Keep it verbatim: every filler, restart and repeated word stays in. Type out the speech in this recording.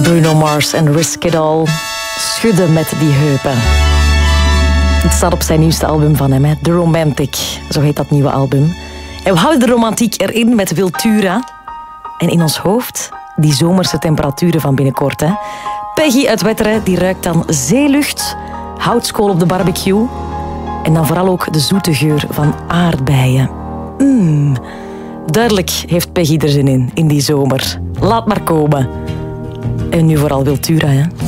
Bruno Mars en Risk It All. Schudden met die heupen. Het staat op zijn nieuwste album van hem, hè? The Romantic. Zo heet dat nieuwe album. En we houden de romantiek erin met Wiltura. En in ons hoofd die zomerse temperaturen van binnenkort. Hè? Peggy uit Wetteren die ruikt dan zeelucht, houtskool op de barbecue en dan vooral ook de zoete geur van aardbeien. Mm. Duidelijk heeft Peggy er zin in, in die zomer. Laat maar komen. En nu vooral Wiltura, hè.